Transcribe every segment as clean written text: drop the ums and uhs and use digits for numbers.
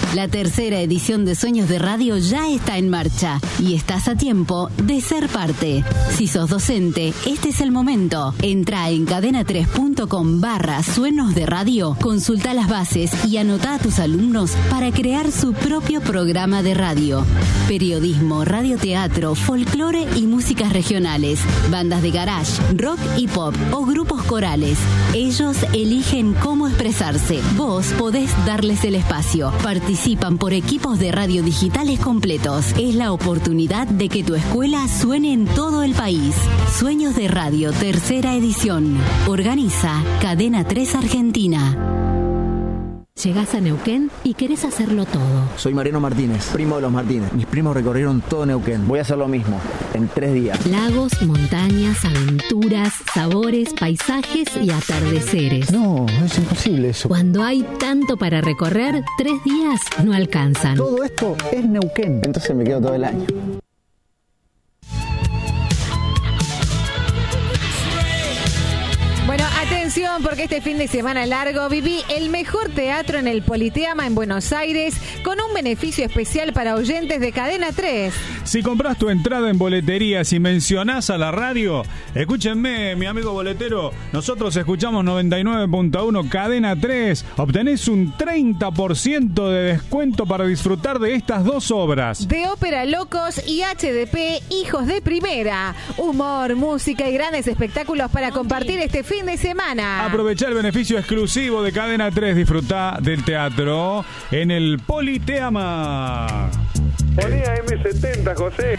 La tercera edición de Sueños de Radio ya está en marcha y estás a tiempo de ser parte. Si sos docente, este es el momento. Entra en cadena3.com/Sueños de Radio, consulta las bases y anota a tus alumnos para crear su propio programa de radio. Periodismo, radioteatro, folclore y músicas regionales, bandas de garage, rock y pop o grupos corales. Ellos eligen cómo expresarse. Vos podés darles el espacio. Participan por equipos de radio digitales completos. Es la oportunidad de que tu escuela suene en todo el país. Sueños de Radio, tercera edición. Organiza Cadena 3 Argentina. Llegás a Neuquén y querés hacerlo todo. Soy Mariano Martínez, primo de los Martínez. Mis primos recorrieron todo Neuquén. Voy a hacer lo mismo, en 3 días. Lagos, montañas, aventuras, sabores, paisajes y atardeceres. No, es imposible eso. Cuando hay tanto para recorrer, 3 días no alcanzan. Todo esto es Neuquén. Entonces me quedo todo el año. Bueno, atención, porque este fin de semana largo viví el mejor teatro en el Politeama en Buenos Aires con un beneficio especial para oyentes de Cadena 3. Si compras tu entrada en boleterías y mencionás a la radio, escúchenme, mi amigo boletero, nosotros escuchamos 99.1 Cadena 3. Obtenés un 30% de descuento para disfrutar de estas 2 obras. De Ópera Locos y HDP Hijos de Primera. Humor, música y grandes espectáculos para compartir este fin de semana. Aprovecha el beneficio exclusivo de Cadena 3. Disfrutá del teatro en el Politeama. Ponía M70, José.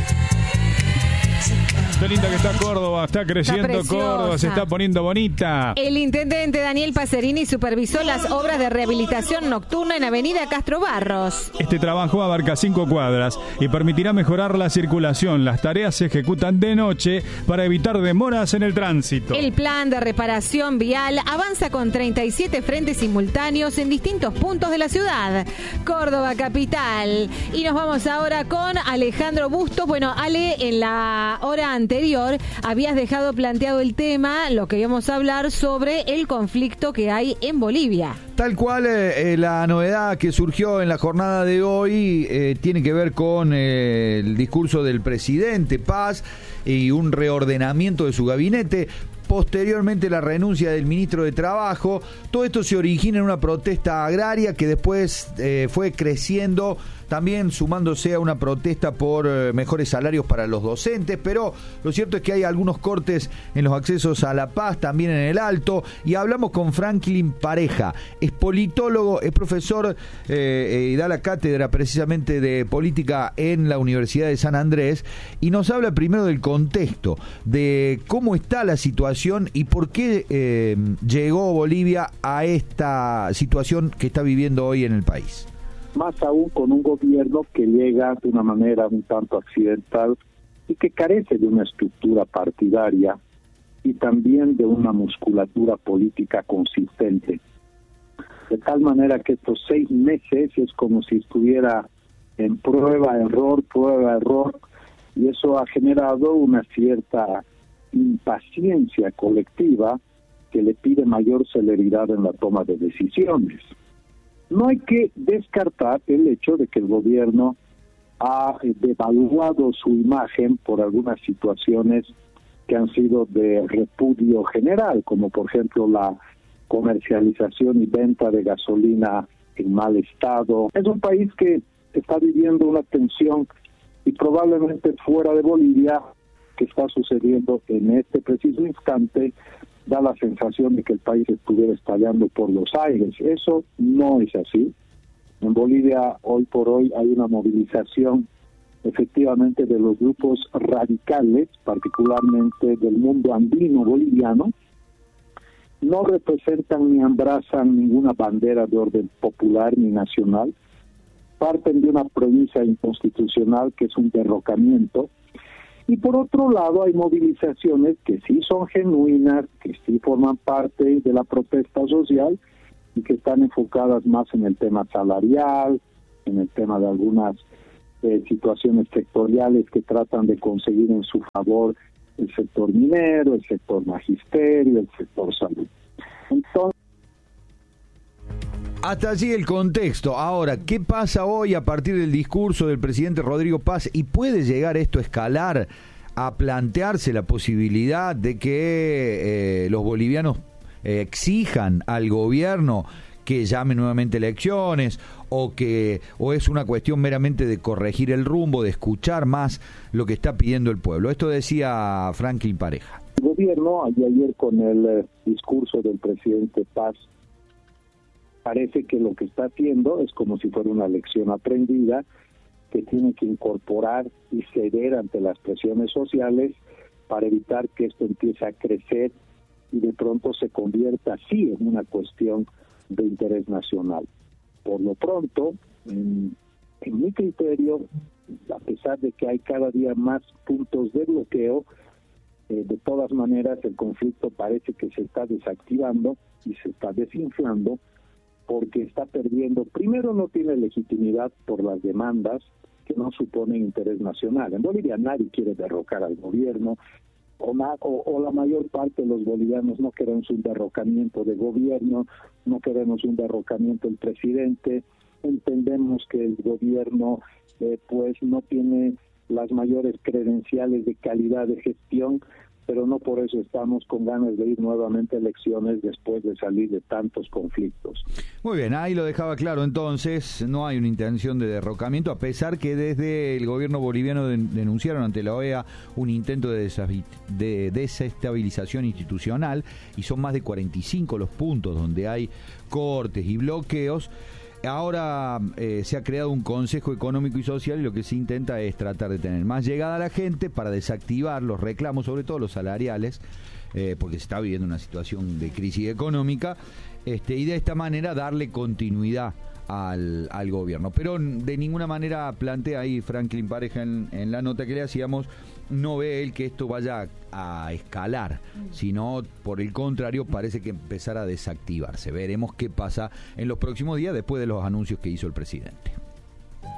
Qué linda que está Córdoba, está creciendo Córdoba, se está poniendo bonita. El intendente Daniel Pacerini supervisó las obras de rehabilitación nocturna en Avenida Castro Barros. Este trabajo abarca 5 cuadras y permitirá mejorar la circulación. Las tareas se ejecutan de noche para evitar demoras en el tránsito. El plan de reparación vial avanza con 37 frentes simultáneos en distintos puntos de la ciudad. Córdoba capital. Y nos vamos ahora con Alejandro Bustos. Bueno, Ale, en la hora anterior habías dejado planteado el tema, lo que íbamos a hablar sobre el conflicto que hay en Bolivia. Tal cual, la novedad que surgió en la jornada de hoy tiene que ver con el discurso del presidente Paz y un reordenamiento de su gabinete. Posteriormente la renuncia del ministro de Trabajo. Todo esto se origina en una protesta agraria que después fue creciendo, también sumándose a una protesta por mejores salarios para los docentes, pero lo cierto es que hay algunos cortes en los accesos a la paz, también en el Alto, y hablamos con Franklin Pareja, es politólogo, es profesor y da la cátedra precisamente de política en la Universidad de San Andrés, y nos habla primero del contexto, de cómo está la situación y por qué llegó Bolivia a esta situación que está viviendo hoy en el país. Más aún con un gobierno que llega de una manera un tanto accidental y que carece de una estructura partidaria y también de una musculatura política consistente. De tal manera que estos 6 meses es como si estuviera en prueba, error, y eso ha generado una cierta impaciencia colectiva que le pide mayor celeridad en la toma de decisiones. No hay que descartar el hecho de que el gobierno ha devaluado su imagen por algunas situaciones que han sido de repudio general, como por ejemplo la comercialización y venta de gasolina en mal estado. Es un país que está viviendo una tensión y probablemente fuera de Bolivia, que está sucediendo en este preciso instante, da la sensación de que el país estuviera estallando por los aires. Eso no es así. En Bolivia, hoy por hoy, hay una movilización efectivamente de los grupos radicales, particularmente del mundo andino boliviano. No representan ni abrazan ninguna bandera de orden popular ni nacional. Parten de una premisa inconstitucional que es un derrocamiento. Y por otro lado hay movilizaciones que sí son genuinas, que sí forman parte de la protesta social y que están enfocadas más en el tema salarial, en el tema de algunas situaciones sectoriales que tratan de conseguir en su favor el sector minero, el sector magisterio, el sector salud. Entonces, Hasta allí el contexto. Ahora, ¿qué pasa hoy a partir del discurso del presidente Rodrigo Paz? ¿Y puede llegar esto a escalar, a plantearse la posibilidad de que los bolivianos exijan al gobierno que llame nuevamente elecciones, o es una cuestión meramente de corregir el rumbo, de escuchar más lo que está pidiendo el pueblo? Esto decía Franklin Pareja. El gobierno, ayer con el discurso del presidente Paz, parece que lo que está haciendo es como si fuera una lección aprendida, que tiene que incorporar y ceder ante las presiones sociales para evitar que esto empiece a crecer y de pronto se convierta así en una cuestión de interés nacional. Por lo pronto, en mi criterio, a pesar de que hay cada día más puntos de bloqueo, de todas maneras el conflicto parece que se está desactivando y se está desinflando, porque está perdiendo. Primero, no tiene legitimidad por las demandas que no suponen interés nacional. En Bolivia nadie quiere derrocar al gobierno, o la mayor parte de los bolivianos no queremos un derrocamiento de gobierno, no queremos un derrocamiento del presidente. Entendemos que el gobierno pues no tiene las mayores credenciales de calidad de gestión, pero no por eso estamos con ganas de ir nuevamente a elecciones después de salir de tantos conflictos. Muy bien, ahí lo dejaba claro. Entonces, no hay una intención de derrocamiento, a pesar que desde el gobierno boliviano denunciaron ante la OEA un intento de desestabilización institucional, y son más de 45 los puntos donde hay cortes y bloqueos. Ahora se ha creado un Consejo Económico y Social, y lo que se intenta es tratar de tener más llegada a la gente para desactivar los reclamos, sobre todo los salariales, porque se está viviendo una situación de crisis económica, y de esta manera darle continuidad al gobierno. Pero de ninguna manera plantea ahí Franklin Pareja en la nota que le hacíamos, no ve él que esto vaya a escalar, sino por el contrario parece que empezará a desactivarse. Veremos qué pasa en los próximos días después de los anuncios que hizo el presidente.